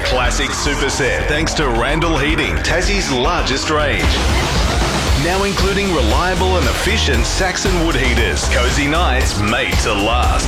classic superset thanks to Randall Heating, Tassie's largest range. Now including reliable and efficient Saxon wood heaters. Cozy nights made to last.